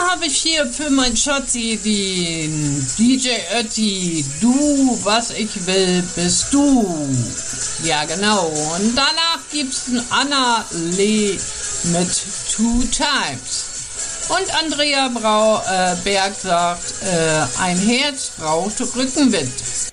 habe ich hier für mein Schatzi den DJ Ötti. Du, was ich will, bist du. Ja, genau. Und danach gibt's ein Anna Lee mit Two Times. Und Andrea Berg sagt, ein Herz braucht Rückenwind.